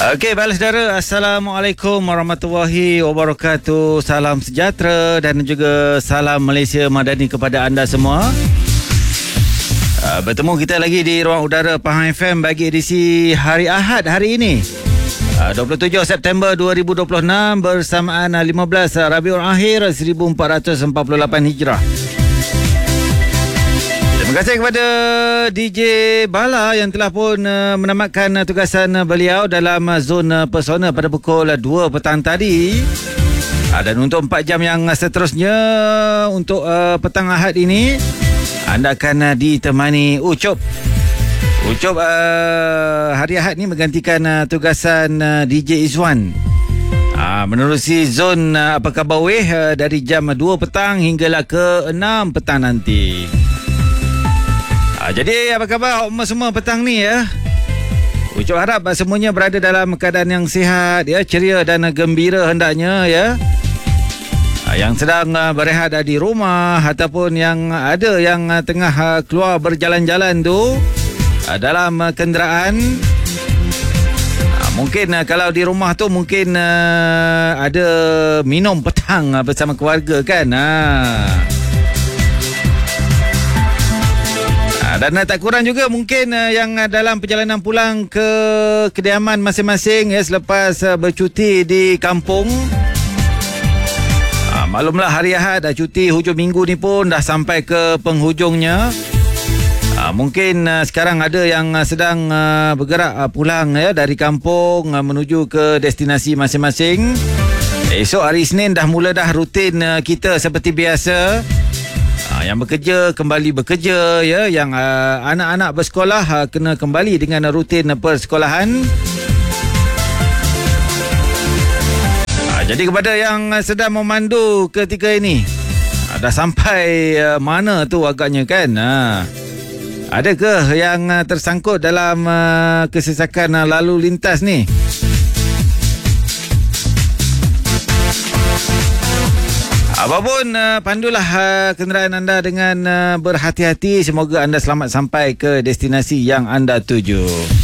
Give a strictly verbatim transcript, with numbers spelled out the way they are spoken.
Okey, baiklah saudara, Assalamualaikum warahmatullahi wabarakatuh. Salam sejahtera dan juga salam Malaysia Madani kepada anda semua. Uh, bertemu kita lagi di ruang udara Pahang F M bagi edisi hari Ahad hari ini, uh, dua puluh tujuh September dua ribu dua puluh enam, bersamaan lima belas Rabiul Akhir seribu empat ratus empat puluh lapan Hijrah. Terima kasih kepada D J Bala yang telah pun uh, menamatkan uh, tugasan uh, beliau dalam uh, zon uh, pesona pada pukul uh, dua petang tadi. Uh, dan untuk empat jam yang uh, seterusnya untuk uh, petang Ahad ini, anda akan uh, ditemani Ucup. Ucup uh, hari Ahad ni menggantikan uh, tugasan uh, D J Izwan. Uh, menerusi zon uh, Apa Khabar Weh uh, dari jam dua petang hinggalah ke enam petang nanti. Ha, jadi apa khabar semua petang ni ya? Ucap harap semuanya berada dalam keadaan yang sihat ya, ceria dan gembira hendaknya ya. Ha, yang sedang uh, berehat uh, di rumah ataupun yang ada yang uh, tengah uh, keluar berjalan-jalan tu uh, dalam uh, kenderaan. Ha, mungkin uh, kalau di rumah tu mungkin uh, ada minum petang uh, bersama keluarga kan. Ha. Dan tak kurang juga mungkin uh, yang uh, dalam perjalanan pulang ke kediaman masing-masing ya, selepas uh, bercuti di kampung. Uh, maklumlah hari Ahad, uh, cuti hujung minggu ni pun dah sampai ke penghujungnya. Uh, mungkin uh, sekarang ada yang uh, sedang uh, bergerak uh, pulang ya dari kampung uh, menuju ke destinasi masing-masing. Esok hari Isnin dah mula dah rutin uh, kita seperti biasa. Ha, yang bekerja kembali bekerja ya, yang uh, anak-anak bersekolah uh, kena kembali dengan rutin persekolahan. Ha, jadi kepada yang uh, sedang memandu ketika ini, uh, dah sampai uh, mana tu agaknya kan? Ha, adakah yang uh, tersangkut dalam uh, kesesakan uh, lalu lintas ni? Apapun, uh, pandulah uh, kenderaan anda dengan uh, berhati-hati. Semoga anda selamat sampai ke destinasi yang anda tuju.